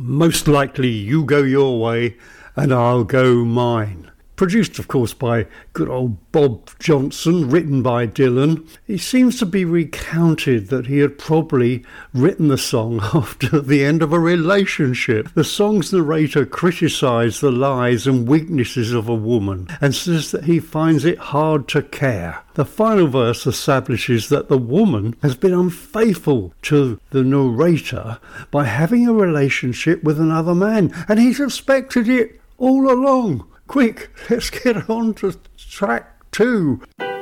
Most likely you go your way and I'll go mine. Produced, of course, by good old Bob Johnson, written by Dylan. It seems to be recounted that he had probably written the song after the end of a relationship. The song's narrator criticised the lies and weaknesses of a woman and says that he finds it hard to care. The final verse establishes that the woman has been unfaithful to the narrator by having a relationship with another man, and he suspected it all along. Quick, let's get on to track 2.